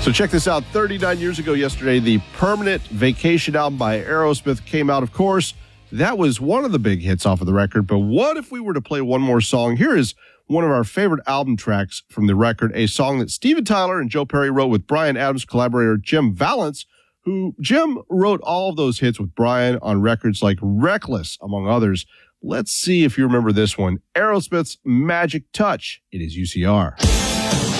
So check this out. 39 years ago yesterday, the Permanent Vacation album by Aerosmith came out. Of course, that was one of the big hits off of the record. But what if we were to play one more song? Here is one of our favorite album tracks from the record, a song that Steven Tyler and Joe Perry wrote with Bryan Adams collaborator Jim Vallance, who Jim wrote all of those hits with Bryan on records like Reckless, among others. Let's see if you remember this one. Aerosmith's Magic Touch. It is UCR.